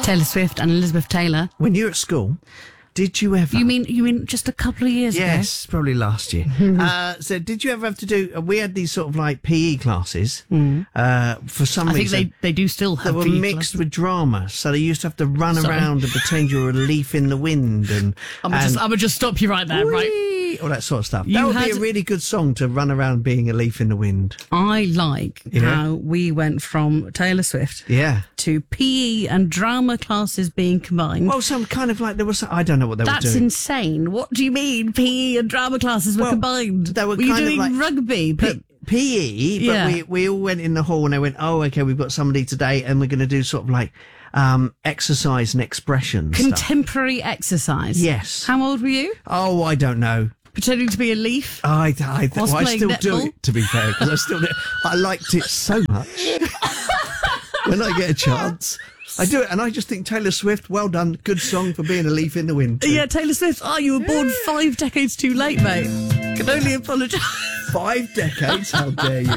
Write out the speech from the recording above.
Taylor Swift and Elizabeth Taylor. When you were at school, did you ever... You mean just a couple of years ago? Yes, probably last year. So did you ever have to do... We had these sort of like PE classes for some reason. I think they do still have They were PE mixed classes. with drama, so they used to have to run around and pretend you were a leaf in the wind. And I'm gonna just stop you right there, right? all that sort of stuff. You That would be had- a really good song to run around being a leaf in the wind. I like Yeah. how we went from Taylor Swift Yeah. to PE and drama classes being combined. Well, some kind of like there was. I don't know what they were That's doing. insane. What do you mean PE and drama classes were Well, combined? they were you kind of doing like rugby? PE, but Yeah. we all went in the hall and they went, oh, okay, we've got somebody today and we're going to do sort of like exercise and expression stuff. Contemporary exercise. Yes. How old were you? Oh, I don't know. Pretending to be a leaf? I Whilst playing still do netball? it, to be fair, because I liked it so much. When I get a chance, I do it, and I just think Taylor Swift, well done, good song for being a leaf in the wind. Too. Yeah, Taylor Swift. Oh, you were born 5 decades too late, mate. Can only apologise. 5 decades, how dare you.